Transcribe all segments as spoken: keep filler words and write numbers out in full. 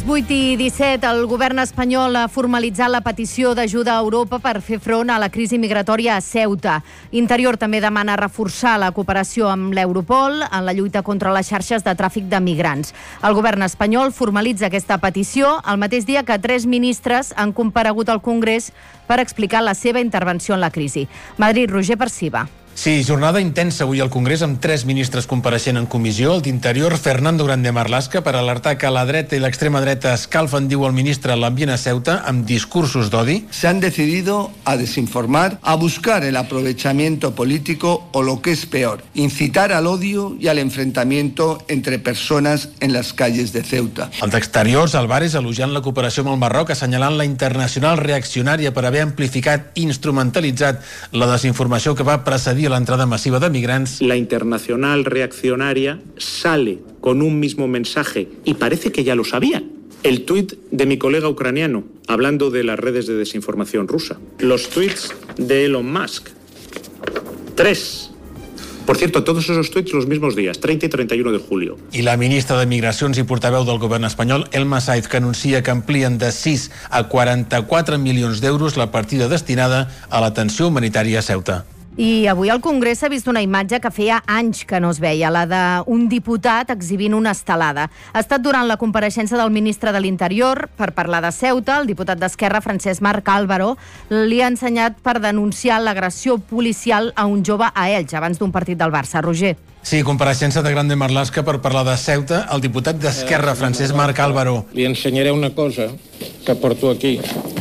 vuit i disset, el govern espanyol ha formalitzat la petició d'ajuda a Europa per fer front a la crisi migratòria a Ceuta. Interior també demana reforçar la cooperació amb l'Europol en la lluita contra les xarxes de tràfic de migrants. El govern espanyol formalitza aquesta petició el mateix dia que tres ministres han comparegut al Congrés per explicar la seva intervenció en la crisi. Madrid, Roger Perciba. Sí, jornada intensa avui al Congrés amb tres ministres compareixent en comissió. El d'Interior, Fernando Grande Marlaska, per alertar que la dreta i l'extrema dreta escalfen, diu el ministre, l'ambient a Ceuta amb discursos d'odi. Se han decidido a desinformar, a buscar el aprovechamiento político o lo que es peor, incitar al odio y al enfrentamiento entre personas en las calles de Ceuta. Els d'Exteriors, Álvarez, elogiant la cooperació amb el Marroc, assenyalant la internacional reaccionària per haver amplificat i instrumentalitzat la desinformació que va precedir la entrada masiva de migrants. La internacional reaccionaria sale con un mismo mensaje y parece que ya lo sabía. El tuit de mi colega ucraniano hablando de las redes de desinformación rusa. Los tuits de Elon Musk. Tres. Por cierto, todos esos tuits los mismos días, treinta y treinta y uno de julio. I la ministra de Migracions i portaveu del govern espanyol, Elma Saiz, que anuncia que amplien de sis a quaranta-quatre milions d'euros la partida destinada a l'atenció humanitària a Ceuta. I avui al Congrés s'ha vist una imatge que feia anys que no es veia, la d'un diputat exhibint una estelada. Ha estat durant la compareixença del ministre de l'Interior per parlar de Ceuta. El diputat d'Esquerra, Francesc Marc Álvaro, li ha ensenyat per denunciar l'agressió policial a un jove a Elx, abans d'un partit del Barça. Roger. Sí, compareixença de Grande Marlaska per parlar de Ceuta. El diputat d'Esquerra, Francesc Marc Álvaro. Li ensenyaré una cosa que porto aquí.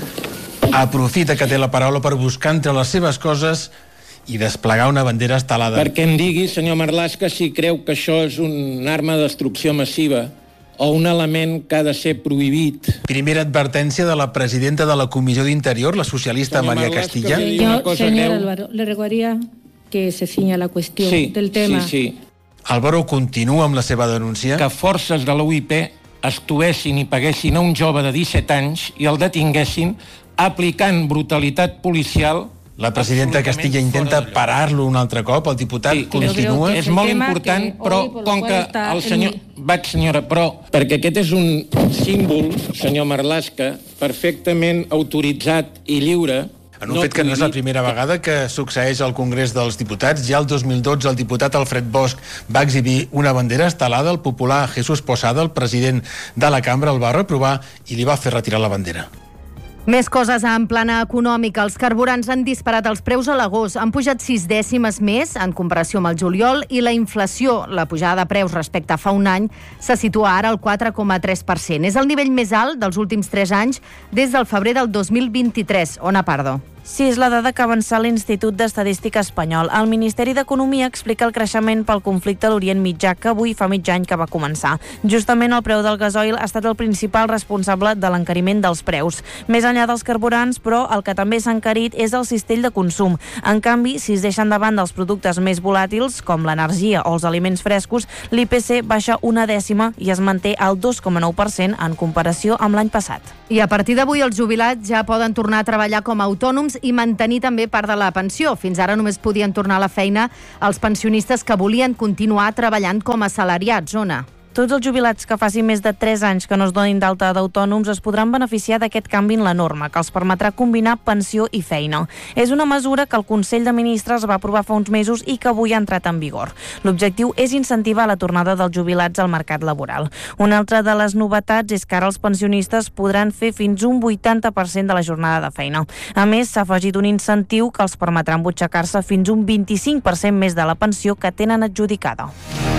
Aprofita que té la paraula per buscar entre les seves coses i desplegar una bandera estelada. Perquè em digui, senyor Marlaska, si creu que això és una arma de destrucció massiva o un element que ha de ser prohibit. Primera advertència de la presidenta de la Comissió d'Interior, la socialista Senyor María Marlaska, Castilla. sí. Yo, señor Álvaro, le rogaría que se ciña la cuestión Sí, del tema. sí, sí. Álvaro continua amb la seva denúncia. Que forces de la U I P estuessin i paguessin a un jove de disset anys i el detinguessin aplicant brutalitat policial. La presidenta Castilla intenta parar-lo un altre cop, el diputat Sí, continua. és molt important, però com que el senyor... Vaig, senyora, però perquè aquest és un símbol, senyor Marlaska, perfectament autoritzat i lliure. En un fet que no és la primera vegada que succeeix al Congrés dels Diputats. Ja el dos mil dotze el diputat Alfred Bosch va exhibir una bandera estelada. El popular Jesús Posada, el president de la cambra, el va reprovar i li va fer retirar la bandera. Més coses en plana econòmica. Els carburants han disparat els preus a l'agost. Han pujat sis dècimes més en comparació amb el juliol i la inflació, la pujada de preus respecte a fa un any, se situa ara al quatre coma tres per cent. És el nivell més alt dels últims tres anys des del febrer del dos mil vint-i-tres. Ona Pardo. Sí, és la dada que ha avançat l'Institut d'Estadística Espanyol. El Ministeri d'Economia explica el creixement pel conflicte a l'Orient Mitjà, que avui fa mig any que va començar. Justament el preu del gasoil ha estat el principal responsable de l'encariment dels preus. Més enllà dels carburants, però, el que també s'ha encarit és el cistell de consum. En canvi, si es deixen de banda els productes més volàtils, com l'energia o els aliments frescos, l'I P C baixa una dècima i es manté al dos coma nou per cent en comparació amb l'any passat. I a partir d'avui els jubilats ja poden tornar a treballar com a autònoms i mantenir també part de la pensió. Fins ara només podien tornar a la feina els pensionistes que volien continuar treballant com a assalariats. Ona. Tots els jubilats que facin més de tres anys que no es donin d'alta d'autònoms es podran beneficiar d'aquest canvi en la norma, que els permetrà combinar pensió i feina. És una mesura que el Consell de Ministres va aprovar fa uns mesos i que avui ha entrat en vigor. L'objectiu és incentivar la tornada dels jubilats al mercat laboral. Una altra de les novetats és que ara els pensionistes podran fer fins un vuitanta per cent de la jornada de feina. A més, s'ha afegit un incentiu que els permetrà embutxacar-se fins un vint-i-cinc per cent més de la pensió que tenen adjudicada.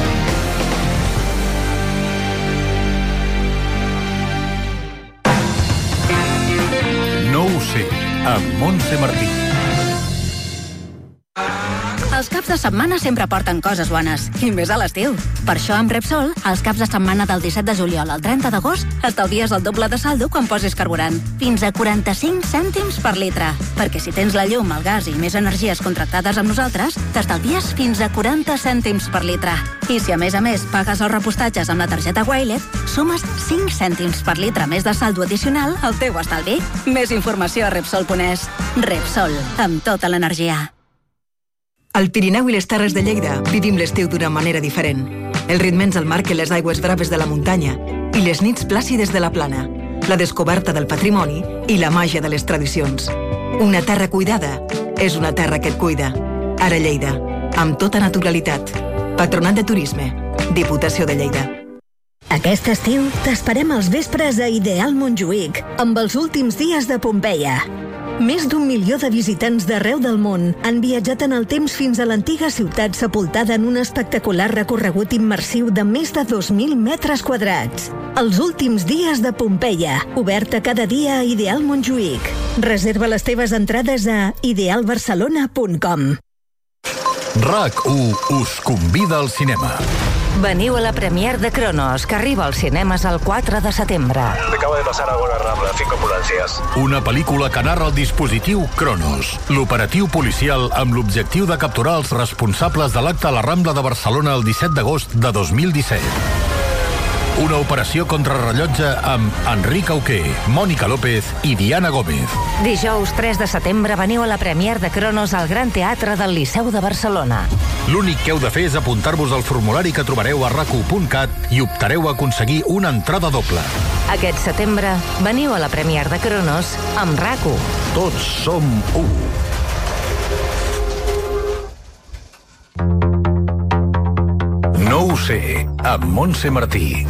No ho sé, amb Montse Martí. Els caps de setmana sempre porten coses bones, i més a l'estiu. Per això, amb Repsol, els caps de setmana del disset de juliol al trenta d'agost, estalvies el doble de saldo quan posis carburant. Fins a quaranta-cinc cèntims per litre. Perquè si tens la llum, el gas i més energies contractades amb nosaltres, t'estalvies fins a quaranta cèntims per litre. I si a més a més pagues els repostatges amb la targeta Wilet, sumes cinc cèntims per litre més de saldo addicional al teu estalvi. Més informació a Repsol punt es. Repsol, amb tota l'energia. Al Pirineu i les Terres de Lleida vivim l'estiu d'una manera diferent. els ritmens al mar que les aigües braves de la muntanya i les nits plàcides de la plana, la descoberta del patrimoni i la màgia de les tradicions. Una terra cuidada és una terra que et cuida. Ara Lleida, amb tota naturalitat. Patronat de Turisme, Diputació de Lleida. Aquest estiu t'esperem als vespres a Ideal Montjuïc, amb els últims dies de Pompeia. Més d'un milió de visitants d'arreu del món han viatjat en el temps fins a l'antiga ciutat sepultada en un espectacular recorregut immersiu de més de dos mil metres quadrats. Els últims dies de Pompeia, oberta cada dia a Ideal Montjuïc. Reserva les teves entrades a ideal barcelona punt com. RAC u us convida al cinema. Veniu a la premier de Cronos, que arriba als cinemes el quatre de setembre. Acaba de pasar algo en la Rambla, cinco ambulancias. Una pel·lícula que narra el dispositiu Cronos, l'operatiu policial amb l'objectiu de capturar els responsables de l'acte a la Rambla de Barcelona el disset d'agost de dos mil disset. Una operació contrarrellotge amb Enric Auqué, Mònica López i Diana Gómez. Dijous tres de setembre veniu a la premier de Cronos al Gran Teatre del Liceu de Barcelona. L'únic que heu de fer és apuntar-vos al formulari que trobareu a rac u punt cat i optareu a aconseguir una entrada doble. Aquest setembre veniu a la premier de Cronos amb RAC u. Tots som u. No ho sé, amb Montse Martí.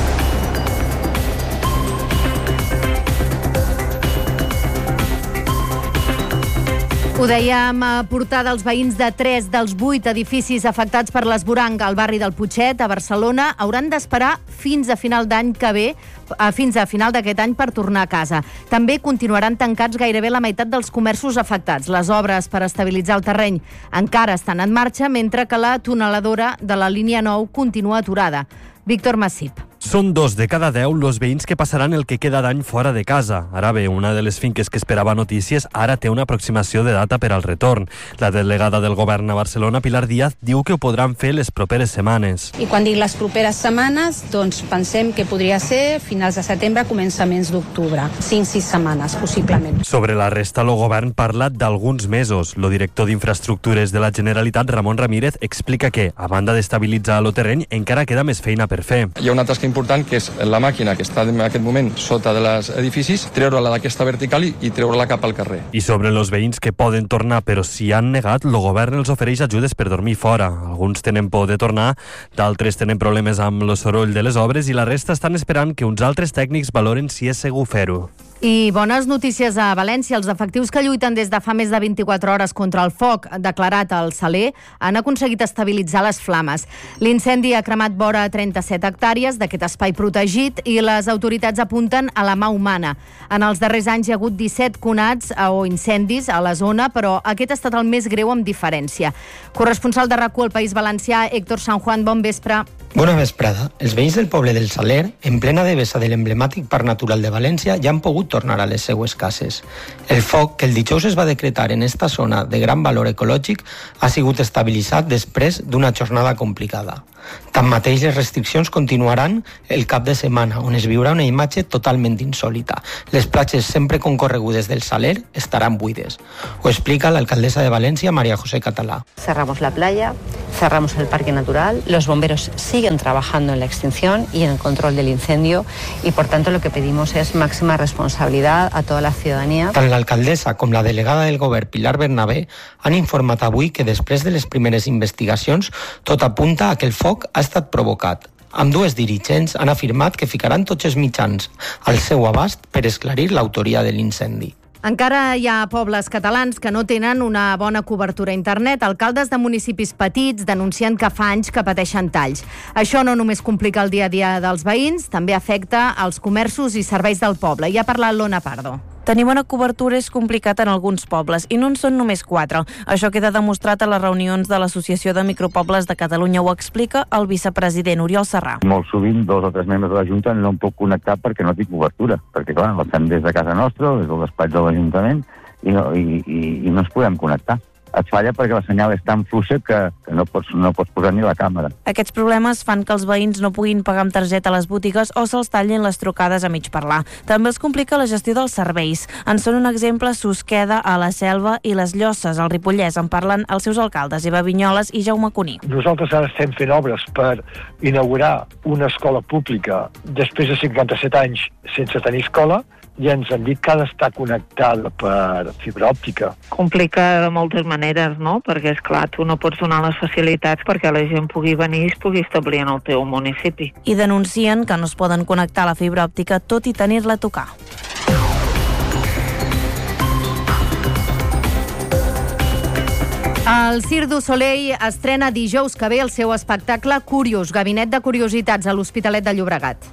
Ho dèiem, a portada els veïns de tres dels vuit edificis afectats per l'esvoranc al barri del Putxet, a Barcelona, hauran d'esperar fins a final d'any que ve, fins a final d'aquest any per tornar a casa. També continuaran tancats gairebé la meitat dels comerços afectats. Les obres per estabilitzar el terreny encara estan en marxa, mentre que la tuneladora de la línia nou continua aturada. Víctor Massip. Són dos de cada deu els veïns que passaran el que queda d'any fora de casa. Ara bé, una de les finques que esperava notícies ara té una aproximació de data per al retorn. La delegada del govern a Barcelona, Pilar Díaz, diu que ho podran fer les properes setmanes. I quan dic les properes setmanes, doncs pensem que podria ser finals de setembre, començaments d'octubre. cinc sis setmanes, possiblement. Sobre la resta, el govern parla d'alguns mesos. El director d'Infraestructures de la Generalitat, Ramon Ramírez, explica que, a banda d'estabilitzar el terreny, encara queda més feina per fer. Hi ha una tasca important que és la màquina que està en aquest moment sota dels edificis, treure-la d'aquesta vertical i treure-la cap al carrer. I sobre els veïns que poden tornar però s'hi han negat, el govern els ofereix ajudes per dormir fora. Alguns tenen por de tornar, d'altres tenen problemes amb el soroll de les obres i la resta estan esperant que uns altres tècnics valoren si és segur fer-ho. I bones notícies a València. Els efectius que lluiten des de fa més de vint-i-quatre hores contra el foc declarat al Saler han aconseguit estabilitzar les flames. L'incendi ha cremat vora trenta-set hectàrees d'aquest espai protegit i les autoritats apunten a la mà humana. En els darrers anys hi ha hagut disset conats o incendis a la zona, però aquest ha estat el més greu amb diferència. Corresponsal de RAC u al País Valencià, Héctor San Juan, bon vespre. Bona vesprada. Els veïns del poble del Saler, en plena devesa de l'emblemàtic Parc Natural de València, ja han pogut tornar a les seues cases. El foc, que el dijous es va decretar en esta zona de gran valor ecològic, ha sigut estabilitzat després d'una jornada complicada. Tanmateix, les restriccions continuaran el cap de setmana, on es viurà una imatge totalment insòlita. Les platges sempre concorregudes del Saler estaran buides. Ho explica l'alcaldessa de València, María José Catalá. Cerramos la playa, cerramos el parque natural, los bomberos siguen trabajando en la extinción y en el control del incendio y, por tanto, lo que pedimos es máxima responsabilidad a toda la ciudadanía. Tant l'alcaldessa com la delegada del govern, Pilar Bernabé, han informat avui que després de les primeres investigacions tot apunta a que el foc ha estat provocat. Ambdues dirigents han afirmat que ficaran tots els mitjans al seu abast per esclarir l'autoria de l'incendi. Encara hi ha pobles catalans que no tenen una bona cobertura a internet. Alcaldes de municipis petits denuncien que fa anys que pateixen talls. Això no només complica el dia a dia dels veïns, també afecta els comerços i serveis del poble. Hi ha parlat l'Ona Pardo. Tenir bona cobertura és complicat en alguns pobles, i no en són només quatre. Això queda demostrat a les reunions de l'Associació de Micropobles de Catalunya. Ho explica el vicepresident Oriol Serrà. Molt sovint dos o tres membres de la Junta no em puc connectar perquè no tinc cobertura, perquè clar, la fem des de casa nostra, des del despatx de l'Ajuntament, i no, i, i, i no ens podem connectar. et falla perquè la senyal és tan fluixa que, que no, pots, no pots posar ni la càmera. Aquests problemes fan que els veïns no puguin pagar amb targeta a les botigues o se'ls tallin les trucades a mig parlar. També els complica la gestió dels serveis. En són un exemple Susqueda, a la Selva i les Llosses, al Ripollès. En parlen els seus alcaldes, Eva Vinyoles i Jaume Cuní. Nosaltres ara estem fent obres per inaugurar una escola pública després de cinquanta-set anys sense tenir escola, i ens han dit que ha d'estar connectada per fibra òptica. Complica de moltes maneres, no? Perquè, esclar, tu no pots donar les facilitats perquè la gent pugui venir i es pugui establir en el teu municipi. I denuncien que no es poden connectar a la fibra òptica tot i tenir-la a tocar. El Cirque du Soleil estrena dijous que ve el seu espectacle Curiós, Gabinet de Curiositats, a l'Hospitalet de Llobregat.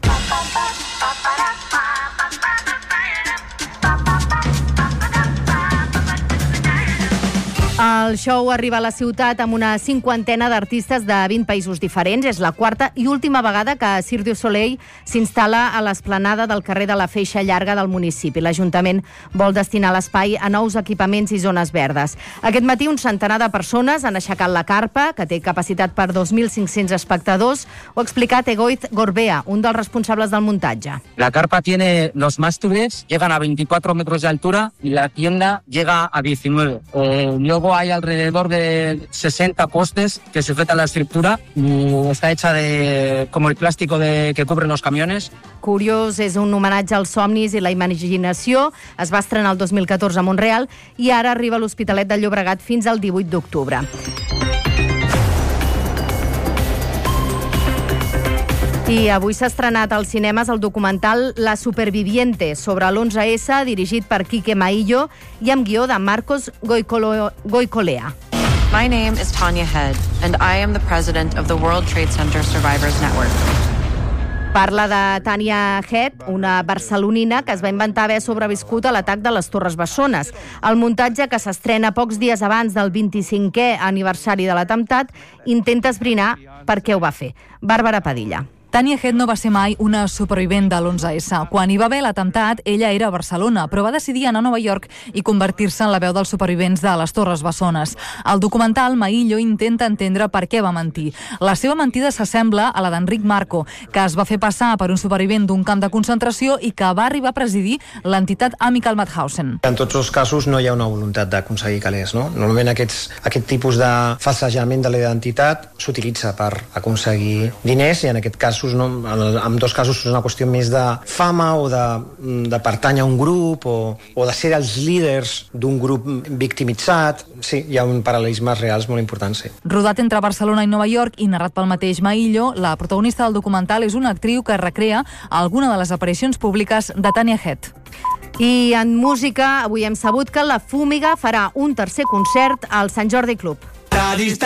El show arriba a la ciutat amb una cinquantena d'artistes de vint països diferents. És la quarta i última vegada que Cirque du Soleil s'instal·la a l'esplanada del carrer de la Feixa Llarga del municipi. L'Ajuntament vol destinar l'espai a nous equipaments i zones verdes. Aquest matí un centenar de persones han aixecat la carpa, que té capacitat per dos mil cinc-cents espectadors. Ho ha explicat Egoiz Gorbea, un dels responsables del muntatge. La carpa tiene los mástiles, llegan a veinticuatro metros de altura y la tienda llega a diecinueve. Eh, luego hay alrededor de sesenta postes que sujetan la estructura y está hecha de como el plástico de, que cubren los camiones. Curiós és un homenatge als somnis i la imaginació. Es va estrenar el dos mil catorze a Montreal i ara arriba a l'Hospitalet de Llobregat fins al divuit d'octubre. I avui s'ha estrenat als cinemes el documental La Superviviente, sobre l'onze esse, dirigit per Quique Maillo i amb guió de Marcos Goicolo- Goicolea. My name is Tanya Head, and I am the president of the World Trade Center Survivors Network. Parla de Tanya Head, una barcelonina que es va inventar haver sobreviscut a l'atac de les Torres Bessones. El muntatge, que s'estrena pocs dies abans del vint-i-cinquè aniversari de l'atemptat, intenta esbrinar per què ho va fer. Bàrbara Padilla. Tanya Head no va ser mai una supervivent de l'onze esse. Quan hi va haver l'atemptat, ella era a Barcelona, però va decidir anar a Nova York i convertir-se en la veu dels supervivents de les Torres Bessones. Al documental, Maillo intenta entendre per què va mentir. La seva mentida s'assembla a la d'Enric Marco, que es va fer passar per un supervivent d'un camp de concentració i que va arribar a presidir l'entitat Amical Mauthausen. En tots els casos no hi ha una voluntat d'aconseguir calés, no? Normalment aquests, aquest tipus de falsejament de la identitat s'utilitza per aconseguir diners i en aquest cas no, en dos casos és una qüestió més de fama o de, de pertànyer a un grup o, o de ser els líders d'un grup victimitzat. Sí, hi ha un paral·lelismes reals molt importants, sí. Rodat entre Barcelona i Nova York i narrat pel mateix Maillo, la protagonista del documental és una actriu que recrea alguna de les aparicions públiques de Tanya Head. I en música, avui hem sabut que la Fúmiga farà un tercer concert al Sant Jordi Club.